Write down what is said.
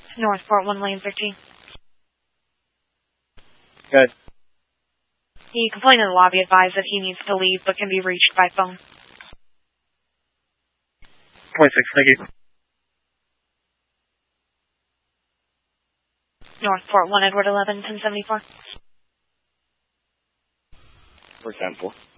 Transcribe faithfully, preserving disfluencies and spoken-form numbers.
Northport one, lane thirteen. Good. The complainant in the lobby advised that he needs to leave but can be reached by phone. twenty-six, thank you. Northport one, Edward eleven, ten seventy-four. For ten four.